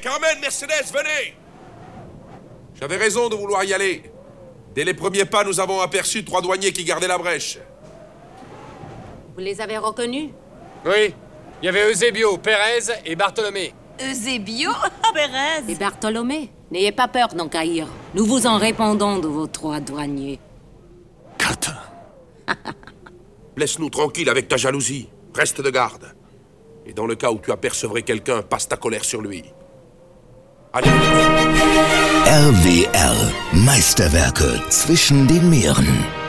Carmen, Mercedes, venez! J'avais raison de vouloir y aller. Dès les premiers pas, nous avons aperçu 3 douaniers qui gardaient la brèche. Vous les avez reconnus? Oui. Il y avait Eusebio, Pérez et Bartholomé. Eusebio? Pérez? Et Bartholomé? N'ayez pas peur d'enquérir. Nous vous en répondons de vos 3 douaniers. Catin. Laisse-nous tranquilles avec ta jalousie. Reste de garde. Et dans le cas où tu apercevrais quelqu'un, passe ta colère sur lui. Allez. RWR. Meisterwerke zwischen den Meeren.